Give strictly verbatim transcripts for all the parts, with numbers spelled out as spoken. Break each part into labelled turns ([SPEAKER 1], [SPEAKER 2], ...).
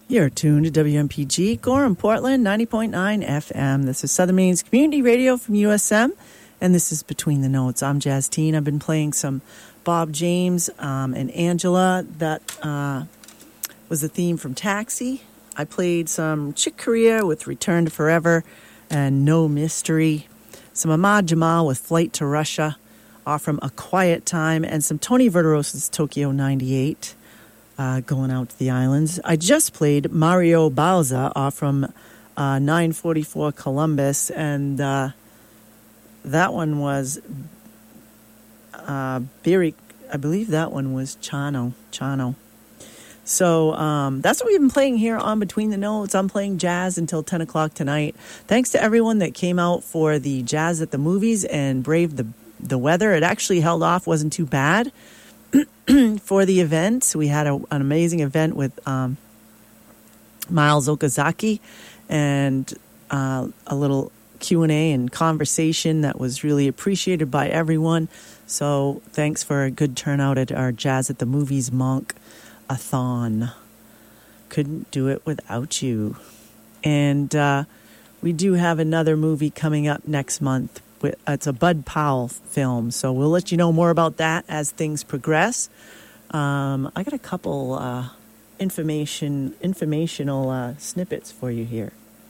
[SPEAKER 1] You're tuned to W M P G, Gorham, Portland, ninety point nine F M. This is Southern Maine's Community Radio from U S M, and this is Between the Notes. I'm Jazz Teen. I've been playing some Bob James um, and Angela. That uh, was the theme from Taxi. I played some Chick Corea with Return to Forever and No Mystery. Some Ahmad Jamal with Flight to Russia, off from A Quiet Time, and some Tony Verderosa's Tokyo ninety-eight. Uh, going out to the islands. I just played Mario Bauza off from uh, nine forty-four Columbus, and uh, that one was uh, Biri, I believe that one was Chano. Chano. So um, that's what we've been playing here on Between the Notes. I'm playing jazz until ten o'clock tonight. Thanks to everyone that came out for the Jazz at the Movies and braved the, the weather. It actually held off, wasn't too bad. For the event, we had a, an amazing event with um, Miles Okazaki and uh, a little Q and A and conversation that was really appreciated by everyone. So thanks for a good turnout at our Jazz at the Movies Monk-a-thon. Couldn't do it without you. And uh, we do have another movie coming up next month. It's a Bud Powell film, so we'll let you know more about that as things progress. Um, I got a couple uh, information, informational uh, snippets for you here.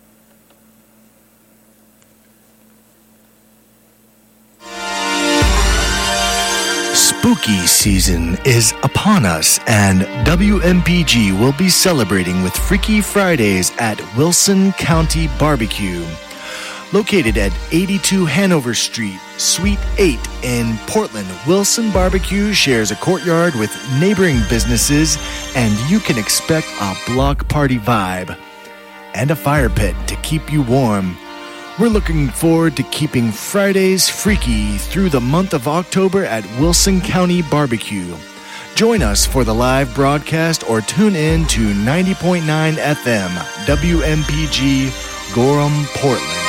[SPEAKER 2] Spooky season is upon us, and W M P G will be celebrating with Freaky Fridays at Wilson County Barbecue. Located at eighty-two Hanover Street, Suite eight in Portland, Wilson Barbecue shares a courtyard with neighboring businesses, and you can expect a block party vibe and a fire pit to keep you warm. We're looking forward to keeping Fridays freaky through the month of October at Wilson County Barbecue. Join us for the live broadcast or tune in to ninety point nine F M, W M P G, Gorham, Portland.